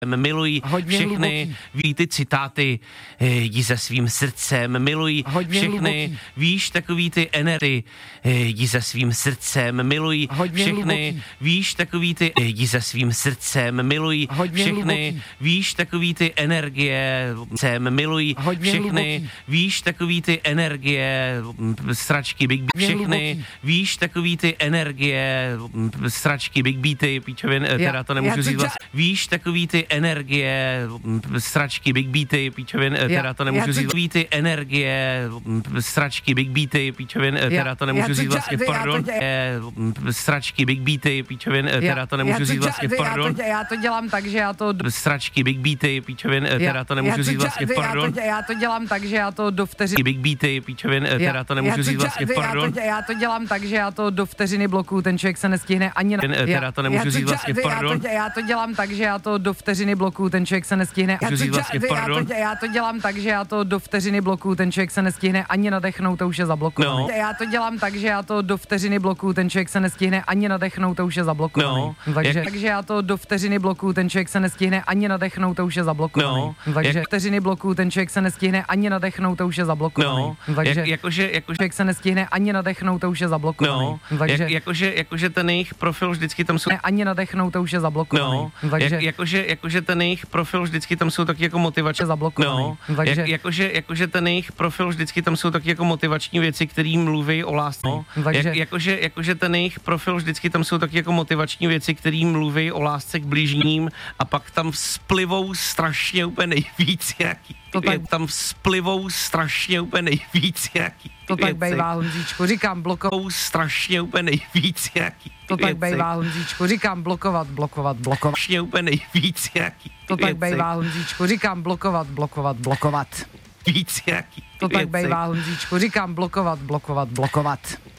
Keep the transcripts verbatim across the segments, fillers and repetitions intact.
Milují Hodně všechny hluboký. ví ty citáty, eh, jdi se svým srdcem, milují Hodně všechny, hluboký. víš, takový ty energy, eh, jdi se svým srdcem, milují Hodně všechny, hluboký. víš, takový ty, eh, jdi se svým srdcem, milují Hodně všechny, hluboký. víš, takový ty energie, sem, milují Hodně všechny, hluboký. víš, takový ty energie, m, sračky, big beat, Hodně všechny, hluboký. víš, takový ty energie, m, sračky, big beaty, píčovin, eh, teda to nemůžu já to říct děla- vlastně, víš, takový ty energie, m, sračky, big beaty, píčovin, eh, teda to já nemůžu to říct, děla- takový ty energie, m, sračky, big beaty, píčovin, eh, teda to já nemůžu to říct děla- vlastně, já to pardon, děla- eh, m, sračky, big beaty, píčovin, eh, teda to nemůžu říct děla- vlastně, já to pardon, dě- Já to dělám tak, že já to... sračky, big beaty, píčovin, eh, teda to já nemůžu říct děla- vlastně, já to pardon, dě- Já to dělám tak, že já to do vteřiny... big beaty, píčovin, eh, teda to nemůžu říct děla- vlastně, já to pardon, dě- Já to dělám tak, že já to do vteřiny blokuju, ten člověk se nestihne ani na... Eh, teda to nemůžu já říct děla- vlastně, já to pardon. dě- Já to dělám tak, že já to do vteřiny blokuju, ten člověk se nestihne... Já Můžu to říct děla- vlastně, já to pardon. dě- Já to dělám tak, že já to do vteřiny blokuju, ten člověk se nestihne ani nadechnout, to už je zablokovaný. No. Já to dělám tak, že já to do vteřiny blokuju, ten člověk se nestihne ani nadechnout, to už je zablokovaný. No. Takže, Jak- takže já to do vteřiny blokuju, ten člověk se nestihne ani nadechnout, to už je zablokovaný. No. Takže Jak- vteřiny blokuju, ten člověk se nestihne ani nadechnout, to už je zablokovaný. no, Takže jak, jakože, jakože, člověk se nestihne ani nadechnout, to už je zablokovaný. no, Takže jak, jakože, jakože ten jejich profil vždycky tam jsou, ne, ani nadechnout, to už je zablokovaný. no, Takže jak, jakože, jakože ten jejich profil vždycky tam jsou taky jako motivační, je zablokovaný. no, Takže jak, jakože, jakože ten jejich profil vždycky tam jsou taky jako motivační věci, které mluví o lásce, no, Takže- jak, jakože, jakože ten jejich profil vždycky tam jsou taky jako motivační věci, které mluví o lásce k bližním a pak tam vzplivou strašně úplně nejvíc jaký. To tak- tam vzplivou strašně úplně nejvíc jaký. to tak věci. bejvá, Honzíčku. Říkám blokovat, Jsou strašně úplně nejvíc jaký. to tak věci. bejvá, Honzíčku. Říkám blokovat, blokovat, blokovat. Strašně úplně nejvíc jaký. To tak věci. bejvá, Honzíčku. Říkám blokovat, blokovat, blokovat. Víc jaký. To tak věci. bejvá, Honzíčku. Říkám blokovat, blokovat, blokovat.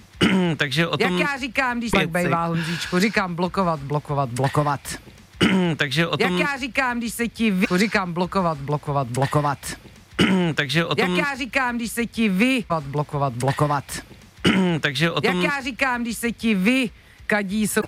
Takže o Jak tom, já říkám, když tak věci. bejvá, Honzíčku. Říkám blokovat, blokovat, blokovat. takže o Jak tom, já říkám, když se ti vy... Říkám blokovat, blokovat, blokovat. takže o Jak tom, já říkám, když se ti vy... Blokovat, blokovat. takže o Jak tom, já říkám, když se ti vy kadí sou...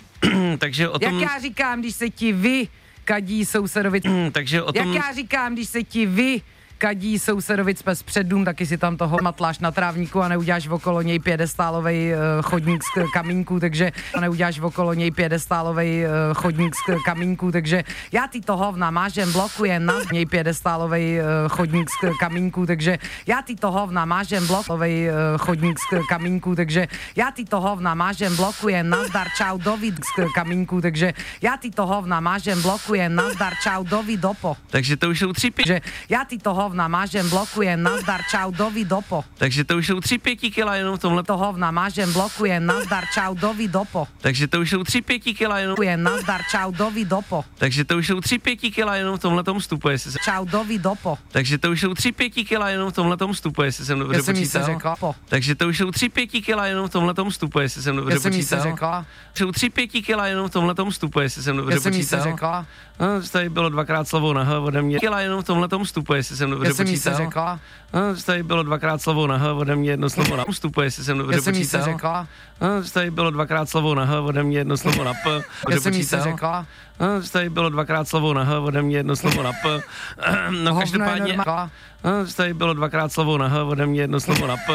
takže o Jak tom, já říkám, když se ti vy kadí sousedovi... takže o Jak tom, já říkám, když se ti vy kadí sousedovic pes před dům, taky si tam toho matláš na trávníku a neuděláš okolo něj pědestálovej uh, chodník z k- kamínku, takže a neuděláš okolo něj pědestálovej uh, chodník z k- kamínku, takže já ty to hovna mážem blokuje na něj pědestálovej uh, chodník z k- kamínku, takže já ty to hovna mážem blokovej uh, chodník z k- kamínku, takže já ty to hovna mážem blokuje nazdar čau dovid z k- kamínku, takže já ty to hovna mážem blokuje nazdar čau dovid dopo. takže to už jsou tři pět, že já ty to hovna mážem blokuje, nazdar čau dovi dopo. takže to už jsou tři pěti kila jenom v tomhle, To hovna mážem blokuje, nazdar čau dovi dopo. takže to už jsou tři pěti kila jenom, Blokuje, nazdar čau dovi dopo. takže to už jsou tři pěti kila jenom v tomhletom vstupu, jestli se, Čau dovi dopo. takže to už jsou tři pěti kila jenom v tomhletom vstupu, jestli jsem dobře Já jsem jí se počítal. řekla. Po. Takže to už jsou tři pěti kila jenom v tomhletom vstupu, jestli jsem dobře Já jsem jí se počítal. řekla. Jsou tři pěti kila jenom v tomhletom vstupu, jestli jsem dobře Já jsem jí se počítal. řekla. No, tady bylo dvakrát slovo na H ode mě. Kila jenom v tomhletom vstupu, jestli jsem dobře Já jsem jí počítal. se řekla. No, tady bylo dvakrát slovo na H ode mě, jedno slovo na vstupu, jestli jsem dobře Já jsem jí se počítal. řekla. No, tady bylo dvakrát slovo na H ode mě, jedno slovo na P. Já Dobře jsem jí se počítal. řekla. No, tady bylo dvakrát slovo na H ode mě, jedno slovo na P. No, Hovno je každopádně, normální. no, tady bylo dvakrát slovo na H ode mě, jedno slovo na P.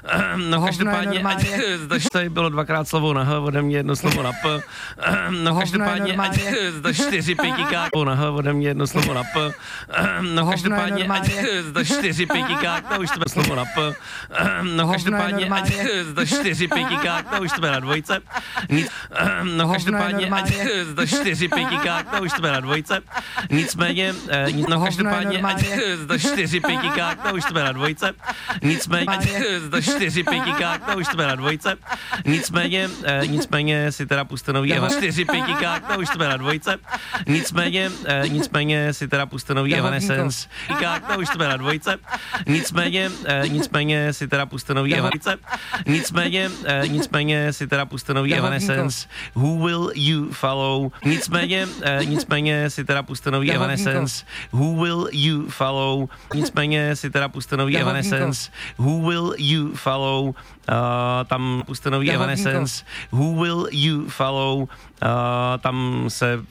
No, Hovno je každopádně, normálně. tady bylo dvakrát slovo na H ode mě, jedno slovo na P. No, Hovno je každopádně, normálně. zda čtyři pětiká na H ode mě, jedno slovo na P. No, Hovno je každopádně, normálně. zda čtyři pětiká, to už jsme slovo na P. No, Hovno je každopádně, normálně. zda čtyři pětiká, to už jsme na dvojce. Nic, no, Hovno je každopádně, normálně. zda čtyři pětiká, to už jsme na dvojce. Nicméně, eh, nic- no, Hovno je každopádně, normálně. zda čtyři pětiká, to už jsme na dvojce. Nicméně, Normálně. zda čtyři pětiká, to už jsme na dvojce. Nicméně, eh, nicméně si teda puste nový Evan. čtyři pětiká, to už jsme na dvojce. Nicméně, eh, nicméně si teda puste nový Já Evanescence. Pětiká, to už jsme na dvojce. Nicméně, eh, nicméně si teda puste nový Já Evanescence. Nicméně, eh, nicméně si teda puste nový Já Evanescence. Who will you follow? Nicméně, eh, nicméně si teda puste nový Já Evanescence. Who will you follow? Nicméně si teda puste nový Já Evanescence. Who will you follow? Uh, tam puste nový Já Evanescence. Who will you follow? Uh, tam se